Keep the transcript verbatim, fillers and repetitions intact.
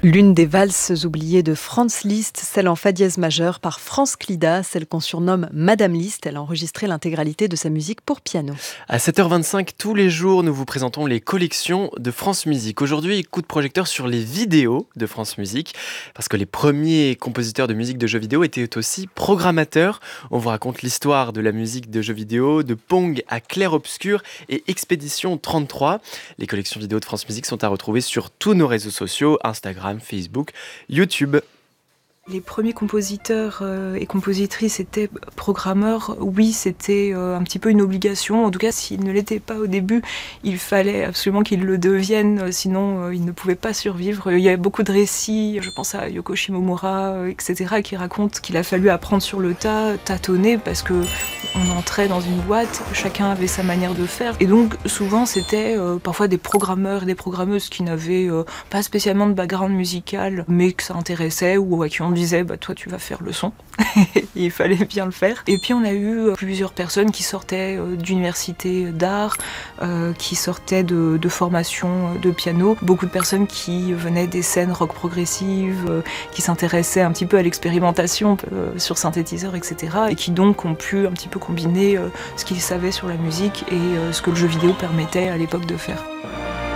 L'une des valses oubliées de Franz Liszt, celle en fa dièse majeur par Franz Klida, celle qu'on surnomme Madame Liszt. Elle a enregistré l'intégralité de sa musique pour piano. À sept heures vingt-cinq, tous les jours, nous vous présentons les collections de France Musique. Aujourd'hui, coup de projecteur sur les vidéos de France Musique, parce que les premiers compositeurs de musique de jeux vidéo étaient aussi programmateurs. On vous raconte l'histoire de la musique de jeux vidéo, de Pong à Clair Obscur et Expédition trente-trois. Les collections vidéo de France Musique sont à retrouver sur tous nos réseaux sociaux, Instagram, Facebook, YouTube. Les premiers compositeurs euh, et compositrices étaient programmeurs. Oui, c'était euh, un petit peu une obligation. En tout cas, s'ils ne l'étaient pas au début, il fallait absolument qu'ils le deviennent, sinon euh, ils ne pouvaient pas survivre. Il y a beaucoup de récits, je pense à Yoko Shimomura, euh, et cetera, qui racontent qu'il a fallu apprendre sur le tas, tâtonner, parce que on entrait dans une boîte, chacun avait sa manière de faire. Et donc, souvent, c'était euh, parfois des programmeurs et des programmeuses qui n'avaient euh, pas spécialement de background musical, mais que ça intéressait, ou à qui on disait bah toi tu vas faire le son. Il fallait bien le faire. Et puis on a eu plusieurs personnes qui sortaient d'universités d'art, euh, qui sortaient de, de formations de piano, beaucoup de personnes qui venaient des scènes rock progressives, euh, qui s'intéressaient un petit peu à l'expérimentation euh, sur synthétiseur, et cetera, et qui donc ont pu un petit peu combiner euh, ce qu'ils savaient sur la musique et euh, ce que le jeu vidéo permettait à l'époque de faire.